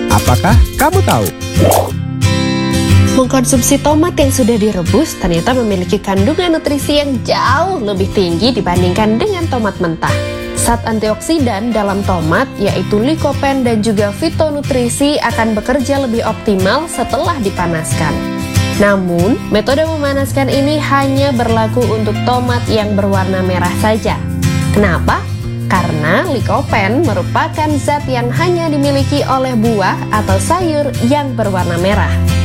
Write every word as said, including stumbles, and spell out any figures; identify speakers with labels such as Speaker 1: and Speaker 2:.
Speaker 1: Apakah kamu tahu?
Speaker 2: Mengkonsumsi tomat yang sudah direbus ternyata memiliki kandungan nutrisi yang jauh lebih tinggi dibandingkan dengan tomat mentah. Zat antioksidan dalam tomat yaitu likopen dan juga fitonutrisi akan bekerja lebih optimal setelah dipanaskan. Namun, metode memanaskan ini hanya berlaku untuk tomat yang berwarna merah saja. Kenapa? Karena likopen merupakan zat yang hanya dimiliki oleh buah atau sayur yang berwarna merah.